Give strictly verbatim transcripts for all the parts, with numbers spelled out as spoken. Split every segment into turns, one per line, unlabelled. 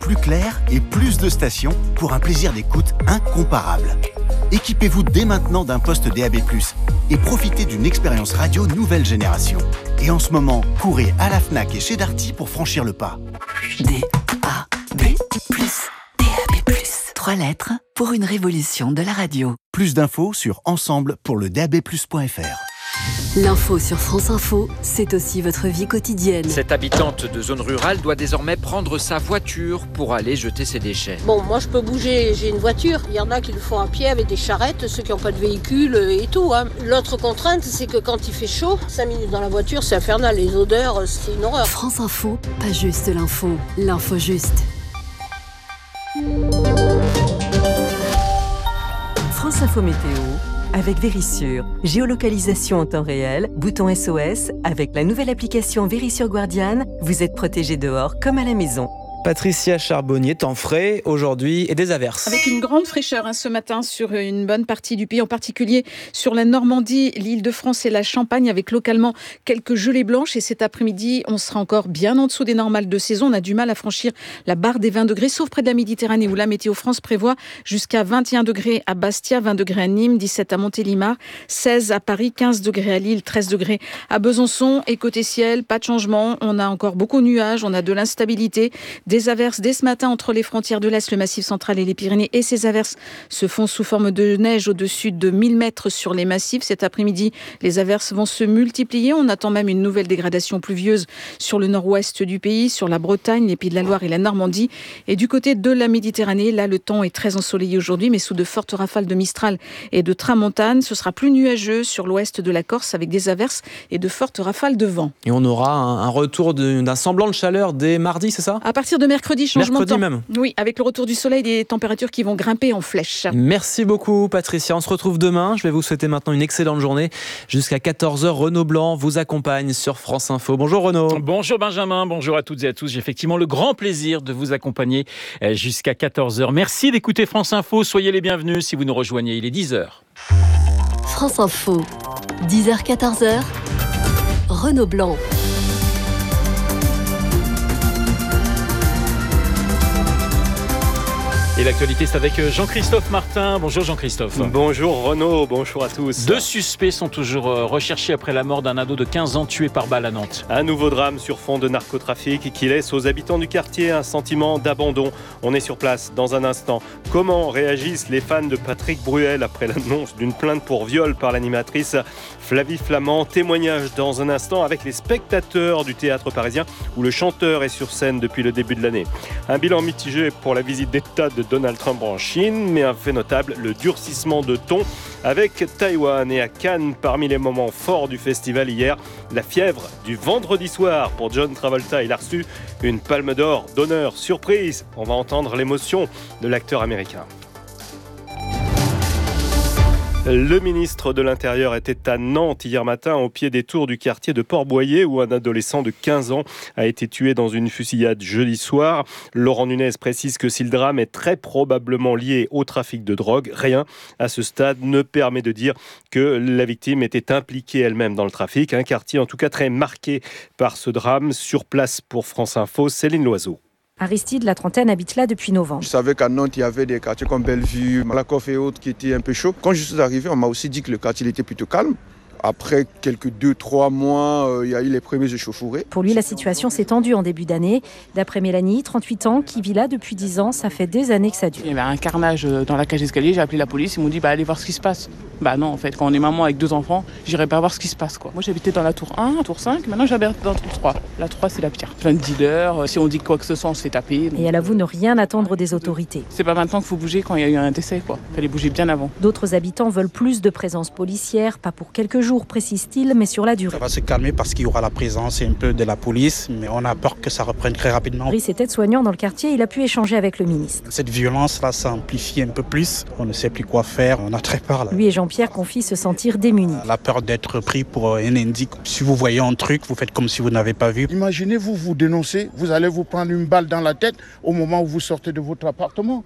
plus clair et plus de stations pour un plaisir d'écoute incomparable. Équipez-vous dès maintenant d'un poste D A B plus, et profitez d'une expérience radio nouvelle génération. Et en ce moment, courez à la Fnac et chez Darty pour franchir le pas.
D A B plus, D A B plus. Trois lettres pour une révolution de la radio.
Plus d'infos sur ensemble pour le D A B plus point F R.
L'info sur France Info, c'est aussi votre vie quotidienne.
Cette habitante de zone rurale doit désormais prendre sa voiture pour aller jeter ses déchets.
Bon, moi je peux bouger, j'ai une voiture. Il y en a qui le font à pied avec des charrettes, ceux qui n'ont pas de véhicule et tout. Hein. L'autre contrainte, c'est que quand il fait chaud, cinq minutes dans la voiture, c'est infernal. Les odeurs, c'est une horreur.
France Info, pas juste l'info, l'info juste.
France Info Météo avec Vérissure. Géolocalisation en temps réel, bouton S O S. Avec la nouvelle application Vérissure Guardian, vous êtes protégé dehors comme à la maison.
Patricia Charbonnier, temps frais aujourd'hui et des averses.
Avec une grande fraîcheur hein, ce matin sur une bonne partie du pays, en particulier sur la Normandie, l'Île-de-France et la Champagne, avec localement quelques gelées blanches. Et cet après-midi, on sera encore bien en dessous des normales de saison. On a du mal à franchir la barre des vingt degrés, sauf près de la Méditerranée où la Météo France prévoit jusqu'à vingt et un degrés à Bastia, vingt degrés à Nîmes, dix-sept à Montélimar, seize à Paris, quinze degrés à Lille, treize degrés à Besançon. Et côté ciel, pas de changement. On a encore beaucoup de nuages, on a de l'instabilité, des Des averses dès ce matin entre les frontières de l'Est, le Massif central et les Pyrénées. Et ces averses se font sous forme de neige au-dessus de mille mètres sur les massifs. Cet après-midi, les averses vont se multiplier. On attend même une nouvelle dégradation pluvieuse sur le nord-ouest du pays, sur la Bretagne, les Pays de la Loire et la Normandie. Et du côté de la Méditerranée, là, le temps est très ensoleillé aujourd'hui, mais sous de fortes rafales de Mistral et de Tramontane. Ce sera plus nuageux sur l'ouest de la Corse avec des averses et de fortes rafales de vent.
Et on aura un, un retour de, d'un semblant de chaleur dès mardi, c'est ça ?
À partir de mercredi, changement
mercredi
de temps.
Même.
Oui, avec le retour du soleil, des températures qui vont grimper en flèche.
Merci beaucoup Patricia, on se retrouve demain. Je vais vous souhaiter maintenant une excellente journée. Jusqu'à quatorze heures, Renaud Blanc vous accompagne sur France Info. Bonjour Renaud.
Bonjour Benjamin, bonjour à toutes et à tous. J'ai effectivement le grand plaisir de vous accompagner jusqu'à quatorze heures. Merci d'écouter France Info, soyez les bienvenus si vous nous rejoignez. Il est dix heures.
France Info, dix heures quatorze heures, Renaud Blanc.
Et l'actualité, c'est avec Jean-Christophe Martin. Bonjour Jean-Christophe.
Bonjour Renaud, bonjour à tous.
Deux suspects sont toujours recherchés après la mort d'un ado de quinze ans tué par balle à Nantes.
Un nouveau drame sur fond de narcotrafic qui laisse aux habitants du quartier un sentiment d'abandon. On est sur place dans un instant. Comment réagissent les fans de Patrick Bruel après l'annonce d'une plainte pour viol par l'animatrice Flavie Flamand? Témoignage dans un instant avec les spectateurs du théâtre parisien où le chanteur est sur scène depuis le début de l'année. Un bilan mitigé pour la visite d'État de Donald Trump en Chine, mais un fait notable, le durcissement de ton avec Taïwan. Et à Cannes, parmi les moments forts du festival hier, la fièvre du vendredi soir pour John Travolta. Il a reçu une palme d'or d'honneur. Surprise, on va entendre l'émotion de l'acteur américain. Le ministre de l'Intérieur était à Nantes hier matin au pied des tours du quartier de Port-Boyer où un adolescent de quinze ans a été tué dans une fusillade jeudi soir. Laurent Nunez précise que si le drame est très probablement lié au trafic de drogue, rien à ce stade ne permet de dire que la victime était impliquée elle-même dans le trafic. Un quartier en tout cas très marqué par ce drame. Sur place pour France Info, Céline Loiseau.
Aristide, la trentaine, habite là depuis novembre.
Je savais qu'à Nantes, il y avait des quartiers comme Bellevue, Malakoff et autres qui étaient un peu chauds. Quand je suis arrivé, on m'a aussi dit que le quartier était plutôt calme. Après quelques deux, trois mois, euh, il y a eu les premiers échauffourées.
Pour lui, la situation s'est tendue en début d'année. D'après Mélanie, trente-huit ans, qui vit là depuis dix ans, ça fait des années que ça dure.
Il y avait un carnage dans la cage d'escalier, j'ai appelé la police, ils m'ont dit bah, allez voir ce qui se passe. Bah non, en fait, quand on est maman avec deux enfants, j'irai pas voir ce qui se passe, quoi. Moi, j'habitais dans la tour un, tour cinq, maintenant j'habite dans la tour trois. La trois, c'est la pire. Plein de dealers, si on dit quoi que ce soit, on se fait taper.
Et elle avoue ne rien attendre des autorités.
C'est pas maintenant qu'il faut bouger quand il y a eu un décès, quoi. Il fallait bouger bien avant.
D'autres habitants veulent plus de présence policière, pas pour quelques jours, précise-t-il, mais sur la durée.
Ça va se calmer parce qu'il y aura la présence un peu de la police, mais on a peur que ça reprenne très rapidement.
Brice est aide-soignant dans le quartier, il a pu échanger avec le ministre.
Cette violence-là s'amplifie un peu plus, on ne sait plus quoi faire, on a très peur là.
Lui et Jean-Pierre confient se sentir démunis.
La peur d'être pris pour un indice. Si vous voyez un truc, vous faites comme si vous n'avez pas vu.
Imaginez-vous, vous dénoncez, vous allez vous prendre une balle dans la tête au moment où vous sortez de votre appartement.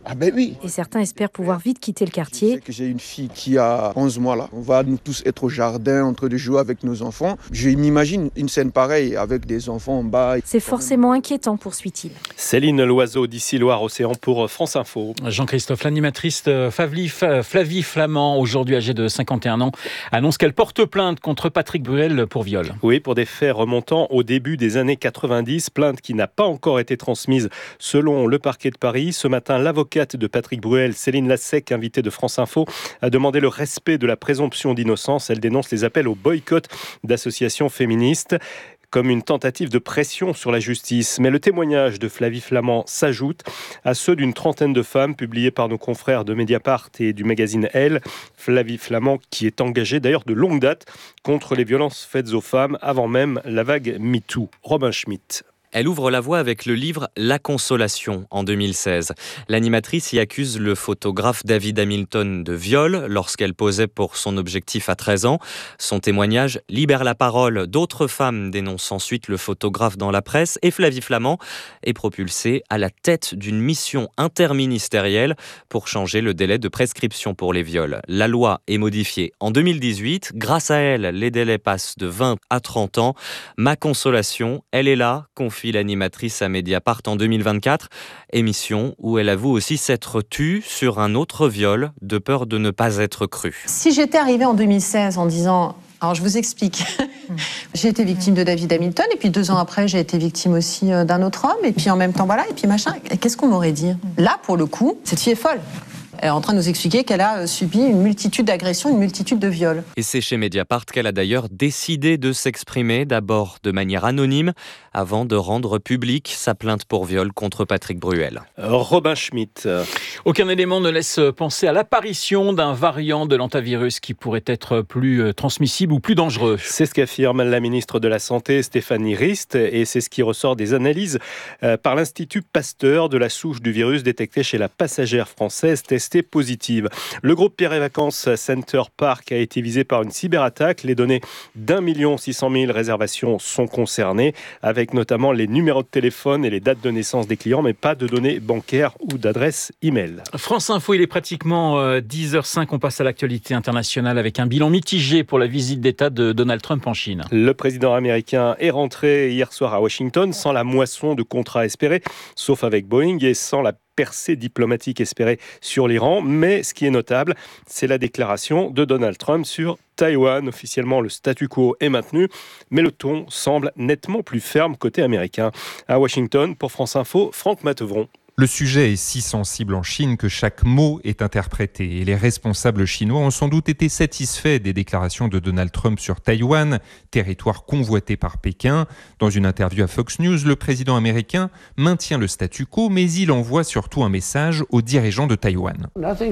Ah ben oui.
Et certains espèrent pouvoir vite quitter le quartier.
Je sais que j'ai une fille qui a onze mois là. On va nous tous être au jardin en train de jouer avec nos enfants. Je m'imagine une scène pareille avec des enfants en bas.
C'est forcément inquiétant, poursuit-il.
Céline Loiseau d'ici Loire-Océan pour France Info.
Jean-Christophe, l'animatrice Flavie, Flavie Flamand, aujourd'hui âgée de cinquante et un ans, annonce qu'elle porte plainte contre Patrick Bruel pour viol.
Oui, pour des faits remontant au début des années quatre-vingt-dix, plainte qui n'a pas encore été transmise selon le parquet de Paris. Ce matin, l'avocate de Patrick Bruel, Céline Lassec, invitée de France Info, a demandé le respect de la présomption d'innocence. Elle dénonce les appels au boycott d'associations féministes comme une tentative de pression sur la justice. Mais le témoignage de Flavie Flamand s'ajoute à ceux d'une trentaine de femmes publiés par nos confrères de Mediapart et du magazine Elle. Flavie Flamand qui est engagée d'ailleurs de longue date contre les violences faites aux femmes avant même la vague MeToo. Robin Schmitt.
Elle ouvre la voie avec le livre La Consolation en deux mille seize. L'animatrice y accuse le photographe David Hamilton de viol lorsqu'elle posait pour son objectif à treize ans. Son témoignage libère la parole. D'autres femmes dénoncent ensuite le photographe dans la presse et Flavie Flamand est propulsée à la tête d'une mission interministérielle pour changer le délai de prescription pour les viols. La loi est modifiée en deux mille dix-huit. Grâce à elle, les délais passent de vingt à trente ans. Ma consolation, elle est là, confie l'animatrice à Mediapart en deux mille vingt-quatre, émission où elle avoue aussi s'être tue sur un autre viol de peur de ne pas être crue.
Si j'étais arrivée en deux mille seize en disant, alors je vous explique, j'ai été victime de David Hamilton et puis deux ans après j'ai été victime aussi d'un autre homme et puis en même temps voilà et puis machin, qu'est-ce qu'on m'aurait dit ? Là pour le coup, cette fille est folle. Elle est en train de nous expliquer qu'elle a subi une multitude d'agressions, une multitude de viols.
Et c'est chez Mediapart qu'elle a d'ailleurs décidé de s'exprimer, d'abord de manière anonyme, avant de rendre publique sa plainte pour viol contre Patrick Bruel.
Robin Schmitt.
Aucun élément ne laisse penser à l'apparition d'un variant de l'hantavirus qui pourrait être plus transmissible ou plus dangereux.
C'est ce qu'affirme la ministre de la Santé, Stéphanie Rist, et c'est ce qui ressort des analyses par l'Institut Pasteur de la souche du virus détectée chez la passagère française testée positive. Le groupe Pierre et Vacances Center Park a été visé par une cyberattaque. Les données d'un million six cent mille réservations sont concernées, avec notamment les numéros de téléphone et les dates de naissance des clients, mais pas de données bancaires ou d'adresse email.
France Info, il est pratiquement dix heures zéro cinq. On passe à l'actualité internationale avec un bilan mitigé pour la visite d'État de Donald Trump en Chine.
Le président américain est rentré hier soir à Washington sans la moisson de contrats espérés, sauf avec Boeing, et sans la percée diplomatique espérée sur l'Iran. Mais ce qui est notable, c'est la déclaration de Donald Trump sur Taïwan. Officiellement, le statu quo est maintenu, mais le ton semble nettement plus ferme côté américain. À Washington, pour France Info, Franck Matevron.
Le sujet est si sensible en Chine que chaque mot est interprété et les responsables chinois ont sans doute été satisfaits des déclarations de Donald Trump sur Taïwan, territoire convoité par Pékin. Dans une interview à Fox News, le président américain maintient le statu quo, mais il envoie surtout un message aux dirigeants de Taïwan.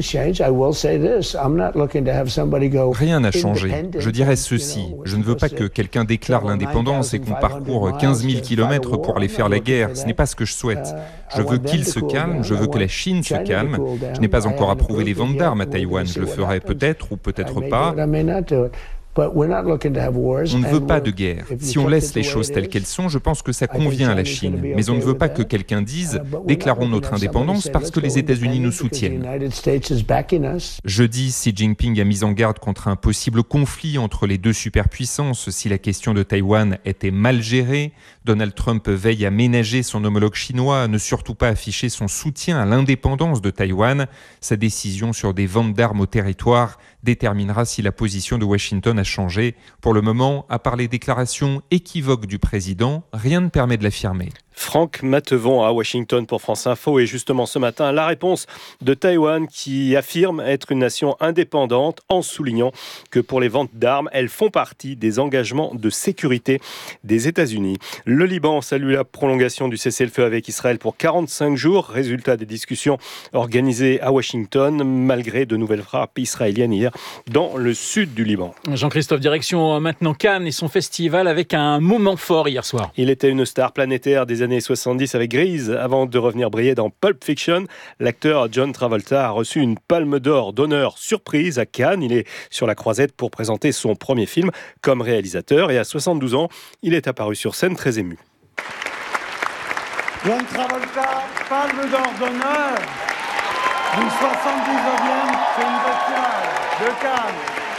Rien n'a changé. Je dirais ceci. Je ne veux pas que quelqu'un déclare l'indépendance et qu'on parcourt quinze mille kilomètres pour aller faire la guerre. Ce n'est pas ce que je souhaite. Je veux qu'il se calme, je veux que la Chine se calme. Je n'ai pas encore approuvé les ventes d'armes à Taïwan. Je le ferai peut-être ou peut-être pas. On ne veut pas de guerre. Si on laisse les choses telles qu'elles sont, je pense que ça convient à la Chine. Mais on ne veut pas que quelqu'un dise « déclarons notre indépendance parce que les États-Unis nous soutiennent ». Jeudi, Xi Jinping a mis en garde contre un possible conflit entre les deux superpuissances si la question de Taïwan était mal gérée. Donald Trump veille à ménager son homologue chinois, à ne surtout pas afficher son soutien à l'indépendance de Taïwan. Sa décision sur des ventes d'armes au territoire déterminera si la position de Washington a changé. Pour le moment, à part les déclarations équivoques du président, rien ne permet de l'affirmer.
Franck Matevon à Washington pour France Info. Et justement ce matin, la réponse de Taïwan qui affirme être une nation indépendante en soulignant que pour les ventes d'armes, elles font partie des engagements de sécurité des États-Unis. Le Liban salue la prolongation du cessez-le-feu avec Israël pour quarante-cinq jours, résultat des discussions organisées à Washington malgré de nouvelles frappes israéliennes hier dans le sud du Liban.
Jean-Christophe, direction maintenant Cannes et son festival avec un moment fort hier soir.
Il était une star planétaire des années soixante-dix avec Grease avant de revenir briller dans Pulp Fiction. L'acteur John Travolta a reçu une palme d'or d'honneur surprise à Cannes. Il est sur la croisette pour présenter son premier film comme réalisateur et à soixante-douze ans, il est apparu sur scène très ému.
John Travolta, palme d'or d'honneur. Une soixante-dix-neuvième, c'est une bestiale de Cannes.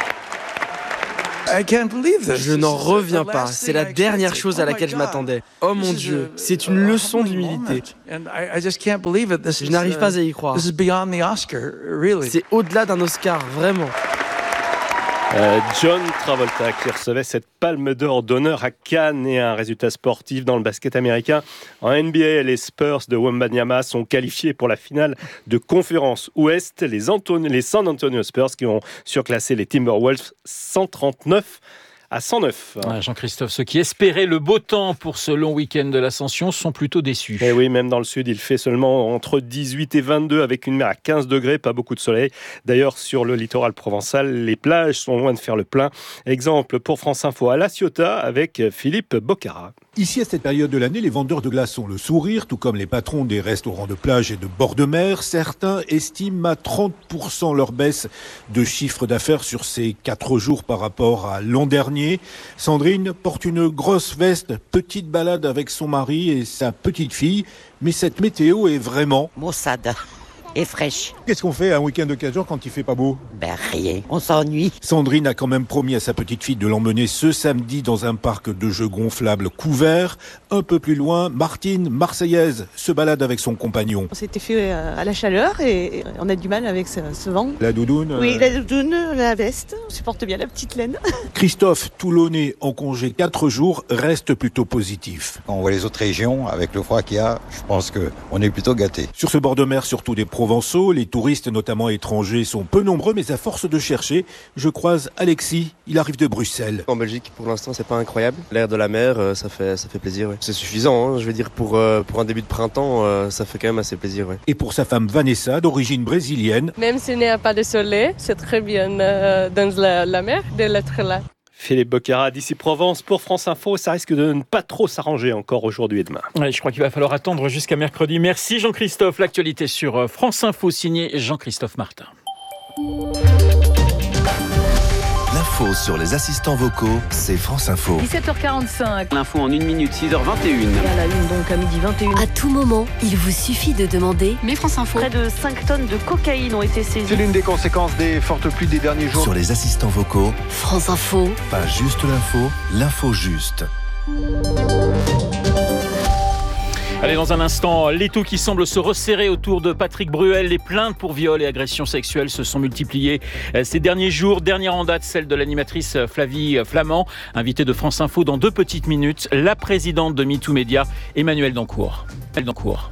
Je n'en reviens pas. C'est la dernière chose à laquelle je m'attendais. Oh mon Dieu, c'est une leçon d'humilité. Je n'arrive pas à y croire. C'est au-delà d'un Oscar, vraiment.
Euh, John Travolta qui recevait cette palme d'or d'honneur à Cannes et un résultat sportif dans le basket américain. En N B A, les Spurs de Wembanyama sont qualifiés pour la finale de conférence Ouest. Les, Anton- les San Antonio Spurs qui ont surclassé les Timberwolves cent trente-neuf à cent neuf.
Ah, Jean-Christophe, ceux qui espéraient le beau temps pour ce long week-end de l'Ascension sont plutôt déçus.
Et oui, même dans le sud, il fait seulement entre dix-huit et vingt-deux avec une mer à quinze degrés, pas beaucoup de soleil. D'ailleurs, sur le littoral provençal, les plages sont loin de faire le plein. Exemple pour France Info à La Ciotat avec Philippe Boccara.
Ici, à cette période de l'année, les vendeurs de glace ont le sourire, tout comme les patrons des restaurants de plage et de bord de mer. Certains estiment à trente pour cent leur baisse de chiffre d'affaires sur ces quatre jours par rapport à l'an dernier. Sandrine porte une grosse veste, petite balade avec son mari et sa petite fille. Mais cette météo est vraiment
maussade et fraîche.
Qu'est-ce qu'on fait un week-end de quinze jours quand il fait pas beau ?
Ben rien, on s'ennuie.
Sandrine a quand même promis à sa petite fille de l'emmener ce samedi dans un parc de jeux gonflables couvert. Un peu plus loin, Martine, marseillaise, se balade avec son compagnon.
On s'était fait à la chaleur et on a du mal avec ce, ce vent.
La doudoune euh...
Oui, la doudoune, la veste. On supporte bien la petite laine.
Christophe, toulonnais en congé quatre jours, reste plutôt positif.
Quand on voit les autres régions, avec le froid qu'il y a, je pense qu'on est plutôt gâtés.
Sur ce bord de mer, surtout des Provençaux, les touristes, notamment étrangers, sont peu nombreux, mais à force de chercher, je croise Alexis, il arrive de Bruxelles.
En Belgique, pour l'instant, c'est pas incroyable. L'air de la mer, ça fait, ça fait plaisir. Ouais. C'est suffisant, hein, je veux dire, pour, euh, pour un début de printemps, ça fait quand même assez plaisir. Ouais.
Et pour sa femme Vanessa, d'origine brésilienne.
Même s'il n'y a pas de soleil, c'est très bien euh, dans la, la mer d'être là.
Philippe Boccara d'ici Provence pour France Info. Ça risque de ne pas trop s'arranger encore aujourd'hui et demain.
Ouais, je crois qu'il va falloir attendre jusqu'à mercredi. Merci Jean-Christophe. L'actualité sur France Info, signé Jean-Christophe Martin.
L'info sur les assistants vocaux, c'est France Info.
dix-sept heures quarante-cinq.
L'info en une minute, six heures vingt et une.
Et à la une, donc à midi vingt et une.
À tout moment, il vous suffit de demander.
Mais France Info.
Près de cinq tonnes de cocaïne ont été saisies.
C'est l'une des conséquences des fortes pluies des derniers jours. Sur les assistants vocaux,
France Info.
Pas juste l'info, l'info juste.
Allez, dans un instant, l'étau qui semble se resserrer autour de Patrick Bruel. Les plaintes pour viol et agressions sexuelles se sont multipliées ces derniers jours. Dernière en date, celle de l'animatrice Flavie Flament, invitée de France Info dans deux petites minutes. La présidente de MeToo Média, Emmanuelle Dancourt. Dancourt.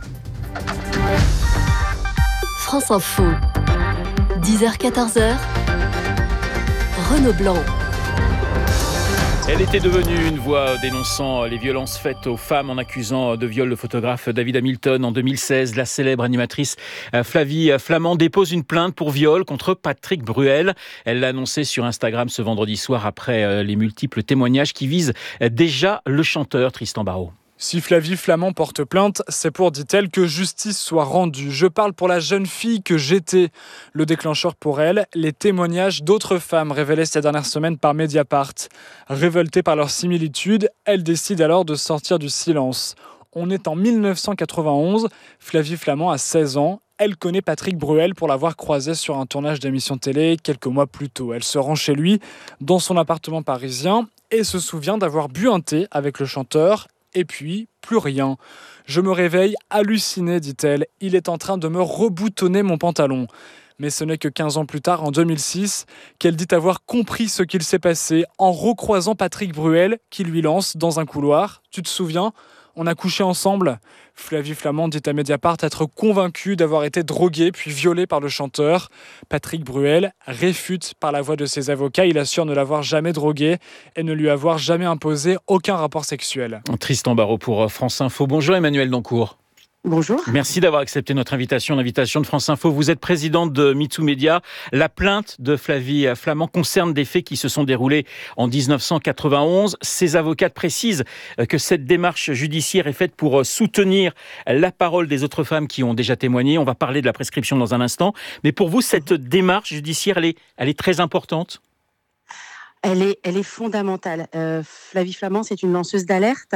France Info, dix heures quatorze heures, Renaud Blanc.
Elle était devenue une voix dénonçant les violences faites aux femmes en accusant de viol le photographe David Hamilton. En deux mille seize, la célèbre animatrice Flavie Flament dépose une plainte pour viol contre Patrick Bruel. Elle l'a annoncé sur Instagram ce vendredi soir après les multiples témoignages qui visent déjà le chanteur Tristan Barraud.
Si Flavie Flament porte plainte, c'est pour, dit-elle, que justice soit rendue. Je parle pour la jeune fille que j'étais. Le déclencheur pour elle, les témoignages d'autres femmes révélés ces dernières semaines par Mediapart. Révoltée par leur similitude, elle décide alors de sortir du silence. On est en mille neuf cent quatre-vingt-onze, Flavie Flament a seize ans. Elle connaît Patrick Bruel pour l'avoir croisé sur un tournage d'émission télé quelques mois plus tôt. Elle se rend chez lui, dans son appartement parisien, et se souvient d'avoir bu un thé avec le chanteur. Et puis, plus rien. Je me réveille hallucinée, dit-elle. Il est en train de me reboutonner mon pantalon. Mais ce n'est que quinze ans plus tard, en deux mille six, qu'elle dit avoir compris ce qu'il s'est passé en recroisant Patrick Bruel, qui lui lance dans un couloir. Tu te souviens ? On a couché ensemble. Flavie Flament dit à Mediapart être convaincue d'avoir été droguée puis violée par le chanteur. Patrick Bruel réfute par la voix de ses avocats. Il assure ne l'avoir jamais droguée et ne lui avoir jamais imposé aucun rapport sexuel.
Tristan Barraud pour France Info. Bonjour Emmanuelle Dancourt.
Bonjour.
Merci d'avoir accepté notre invitation, l'invitation de France Info. Vous êtes présidente de MeToo Média. La plainte de Flavie Flament concerne des faits qui se sont déroulés en dix-neuf cent quatre-vingt-onze. Ses avocates précisent que cette démarche judiciaire est faite pour soutenir la parole des autres femmes qui ont déjà témoigné. On va parler de la prescription dans un instant. Mais pour vous, cette démarche judiciaire, elle est, elle est très importante ?
Elle est, elle est fondamentale. Euh, Flavie Flament, c'est une lanceuse d'alerte.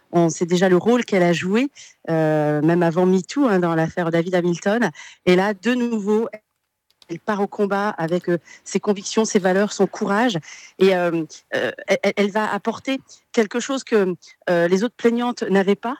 On sait déjà le rôle qu'elle a joué, euh, même avant MeToo, hein, dans l'affaire David Hamilton. Et là, de nouveau, elle part au combat avec euh, ses convictions, ses valeurs, son courage. Et euh, euh, elle, elle va apporter quelque chose que euh, les autres plaignantes n'avaient pas.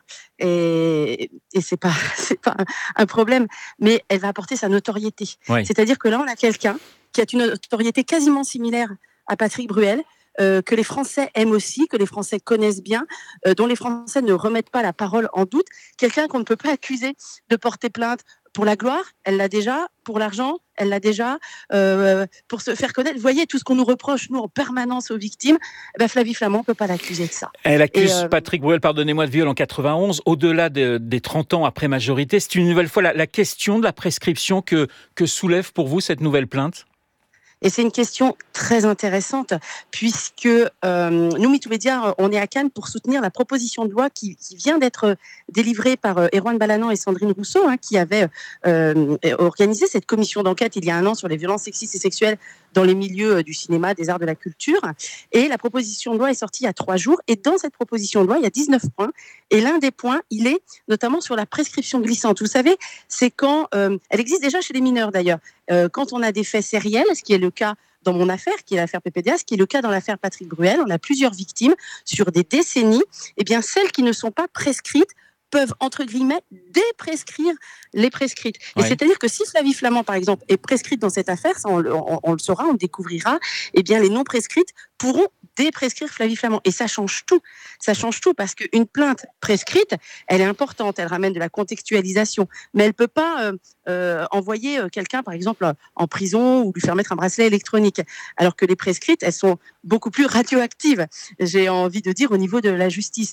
Et, et c'est pas, c'est pas un problème. Mais elle va apporter sa notoriété. Oui. C'est-à-dire que là, on a quelqu'un qui a une notoriété quasiment similaire à Patrick Bruel, Euh, que les Français aiment aussi, que les Français connaissent bien, euh, dont les Français ne remettent pas la parole en doute. Quelqu'un qu'on ne peut pas accuser de porter plainte pour la gloire, elle l'a déjà, pour l'argent, elle l'a déjà, euh, pour se faire connaître. Vous voyez, tout ce qu'on nous reproche, nous, en permanence aux victimes, eh ben, Flavie Flament ne peut pas l'accuser de ça.
Elle accuse
Et, euh...
Patrick Bruel, pardonnez-moi, de viol en quatre-vingt-onze, au-delà de, des trente ans après majorité. C'est une nouvelle fois la, la question de la prescription que, que soulève pour vous cette nouvelle plainte ?
Et c'est une question très intéressante, puisque euh, nous, MeToo Média, on est à Cannes pour soutenir la proposition de loi qui, qui vient d'être délivrée par euh, Erwan Balanant et Sandrine Rousseau, hein, qui avaient euh, organisé cette commission d'enquête il y a un an sur les violences sexistes et sexuelles dans les milieux du cinéma, des arts, de la culture. Et la proposition de loi est sortie il y a trois jours. Et dans cette proposition de loi, il y a dix-neuf points. Et l'un des points, il est notamment sur la prescription glissante. Vous savez, c'est quand... Euh, elle existe déjà chez les mineurs, d'ailleurs. Euh, quand on a des faits sériels, ce qui est le cas dans mon affaire, qui est l'affaire P P D A, ce qui est le cas dans l'affaire Patrick Bruel, on a plusieurs victimes sur des décennies. Eh bien, celles qui ne sont pas prescrites peuvent, entre guillemets, déprescrire les prescrites. Et ouais. C'est-à-dire que si Flavie Flament, par exemple, est prescrite dans cette affaire, ça on, on, on le saura, on le découvrira, eh bien, les non prescrites pourront déprescrire Flavie Flament. Et ça change tout. Ça change tout parce qu'une plainte prescrite, elle est importante, elle ramène de la contextualisation, mais elle ne peut pas euh, euh, envoyer quelqu'un, par exemple, en prison ou lui faire mettre un bracelet électronique. Alors que les prescrites, elles sont beaucoup plus radioactives, j'ai envie de dire, au niveau de la justice.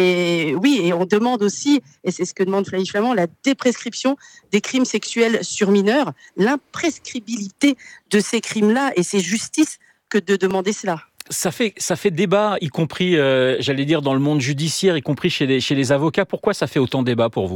Et oui, et on demande aussi, et c'est ce que demande Flavie Flament, la déprescription des crimes sexuels sur mineurs, l'imprescriptibilité de ces crimes-là, et c'est justice que de demander cela.
Ça fait, ça fait débat, y compris, euh, j'allais dire, dans le monde judiciaire, y compris chez les, chez les avocats. Pourquoi ça fait autant débat pour vous ?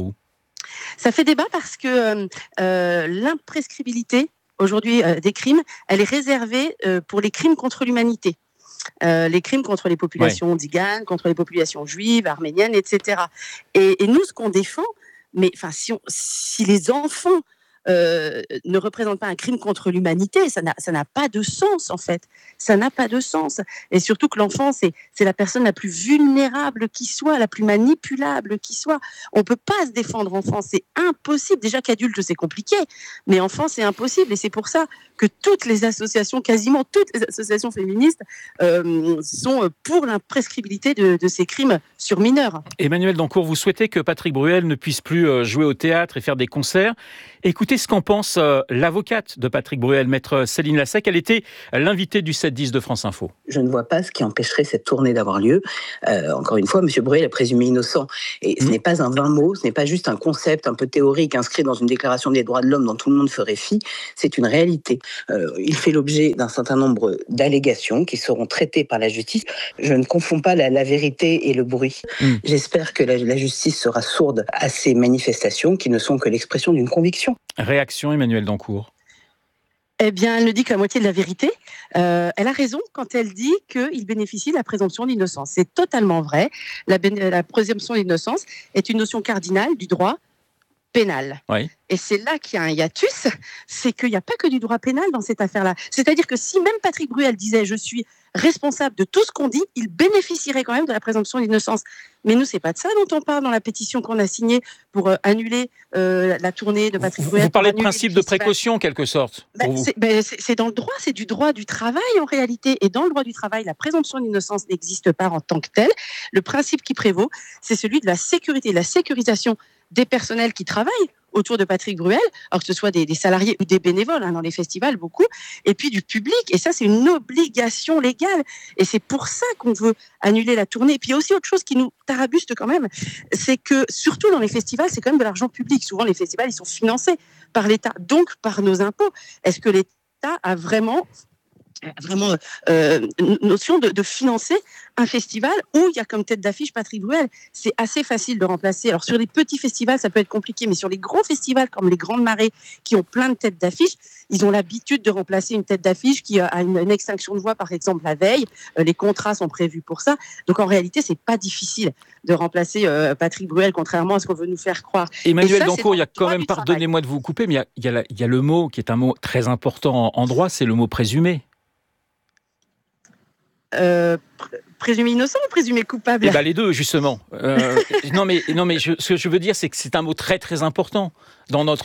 Ça fait débat parce que euh, l'imprescriptibilité, aujourd'hui, euh, des crimes, elle est réservée euh, pour les crimes contre l'humanité. Euh, les crimes contre les populations ouais. tziganes, contre les populations juives, arméniennes, et cetera. Et, et nous, ce qu'on défend, mais enfin, si, on, si les enfants Euh, ne représente pas un crime contre l'humanité, ça n'a, ça n'a pas de sens en fait. Ça n'a pas de sens. Et surtout que l'enfant, c'est, c'est la personne la plus vulnérable qui soit, la plus manipulable qui soit. On ne peut pas se défendre enfant, c'est impossible. Déjà qu'adulte, c'est compliqué, mais enfant, c'est impossible. Et c'est pour ça que toutes les associations, quasiment toutes les associations féministes, euh, sont pour l'imprescriptibilité de, de ces crimes sur mineurs.
Emmanuelle Dancourt, vous souhaitez que Patrick Bruel ne puisse plus jouer au théâtre et faire des concerts. Écoutez ce qu'en pense euh, l'avocate de Patrick Bruel, maître Céline Lassec. Elle était l'invitée du sept dix de France Info.
Je ne vois pas ce qui empêcherait cette tournée d'avoir lieu. Euh, encore une fois, M. Bruel est présumé innocent. Et ce mmh. n'est pas un vain mot, ce n'est pas juste un concept un peu théorique inscrit dans une déclaration des droits de l'homme dont tout le monde ferait fi. C'est une réalité. Euh, il fait l'objet d'un certain nombre d'allégations qui seront traitées par la justice. Je ne confonds pas la, la vérité et le bruit. Mmh. J'espère que la, la justice sera sourde à ces manifestations qui ne sont que l'expression d'une conviction.
Réaction, Emmanuelle Dancourt.
Eh bien, elle ne dit que la moitié de la vérité. Euh, elle a raison quand elle dit qu'il bénéficie de la présomption d'innocence. C'est totalement vrai. La, la présomption d'innocence est une notion cardinale du droit pénal. Oui. Et c'est là qu'il y a un hiatus, c'est qu'il n'y a pas que du droit pénal dans cette affaire-là. C'est-à-dire que si même Patrick Bruel disait « je suis responsable de tout ce qu'on dit », il bénéficierait quand même de la présomption d'innocence. Mais nous, c'est pas de ça dont on parle dans la pétition qu'on a signée pour euh, annuler euh, la tournée de Patrick Bruel.
Vous parlez de principe de précaution, en quelque sorte.
Ben, c'est, ben, c'est, c'est dans le droit, c'est du droit du travail en réalité. Et dans le droit du travail, la présomption d'innocence n'existe pas en tant que telle. Le principe qui prévaut, c'est celui de la sécurité, la sécurisation des personnels qui travaillent autour de Patrick Bruel, alors que ce soit des, des salariés ou des bénévoles, hein, dans les festivals, beaucoup, et puis du public. Et ça, c'est une obligation légale. Et c'est pour ça qu'on veut annuler la tournée. Et puis, il y a aussi autre chose qui nous tarabuste quand même, c'est que, surtout dans les festivals, c'est quand même de l'argent public. Souvent, les festivals, ils sont financés par l'État, donc par nos impôts. Est-ce que l'État a vraiment vraiment euh, notion de, de financer un festival où il y a comme tête d'affiche Patrick Bruel. C'est assez facile de remplacer. Alors sur les petits festivals, ça peut être compliqué, mais sur les gros festivals comme les Grandes Marées, qui ont plein de têtes d'affiche, ils ont l'habitude de remplacer une tête d'affiche qui a une, une extinction de voix, par exemple, la veille. Euh, les contrats sont prévus pour ça. Donc en réalité, c'est pas difficile de remplacer euh, Patrick Bruel, contrairement à ce qu'on veut nous faire croire.
Emmanuel Dancourt, il y a quand même, pardonnez-moi de vous couper, mais il y a, il y a, la, il y a le mot qui est un mot très important en, en droit, c'est le mot présumé.
Euh, pr- présumé innocent ou présumé coupable ?
Eh ben les deux, justement. Euh, non, mais, non, mais je, ce que je veux dire, c'est que c'est un mot très, très important dans notre